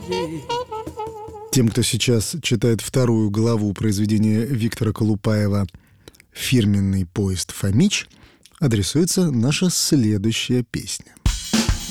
Тем, кто сейчас читает вторую главу произведения Виктора Колупаева «Фирменный поезд Фомич», адресуется наша следующая песня.